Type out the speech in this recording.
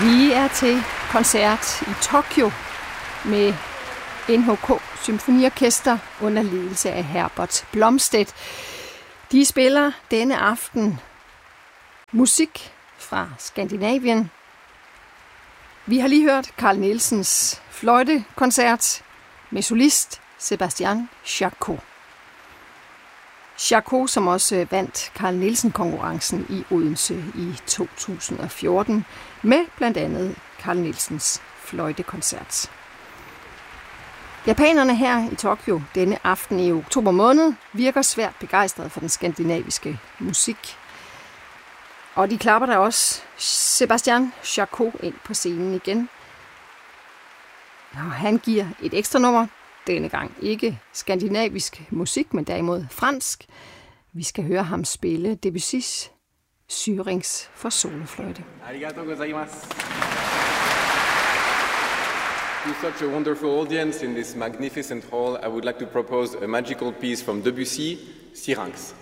Vi er til koncert i Tokyo med NHK Symfoniorkester under ledelse af Herbert Blomstedt. De spiller denne aften musik fra Skandinavien. Vi har lige hørt Carl Nielsens fløjtekoncert med solist Sebastian Charcot. Charcot, som også vandt Carl Nielsen-konkurrencen i Odense i 2014 med blandt andet Carl Nielsens fløjtekoncert. Japanerne her i Tokyo denne aften i oktober måned virker svært begejstrede for den skandinaviske musik. Og de klapper der også Sebastian Charcot ind på scenen igen. Og han giver et ekstra nummer. Denne gang ikke skandinavisk musik, men derimod fransk. Vi skal høre ham spille Debussys Syrinx for solofløjte. Arigatou gozaimasu. To such a wonderful audience in this magnificent hall, I would like to propose a magical piece from Debussy, Syrinx.